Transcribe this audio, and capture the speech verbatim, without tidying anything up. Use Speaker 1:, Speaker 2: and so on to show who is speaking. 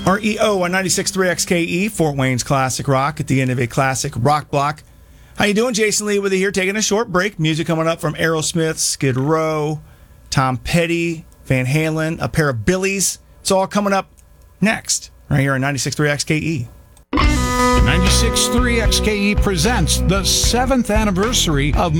Speaker 1: R E O on ninety-six point three X K E, Fort Wayne's Classic Rock at the end of a classic rock block. How you doing? Jason Lee with you here, taking a short break. Music coming up from Aerosmith, Skid Row, Tom Petty, Van Halen, a pair of Billies. It's all coming up next, right here on ninety-six point three X K E.
Speaker 2: ninety-six point three X K E presents the seventh anniversary of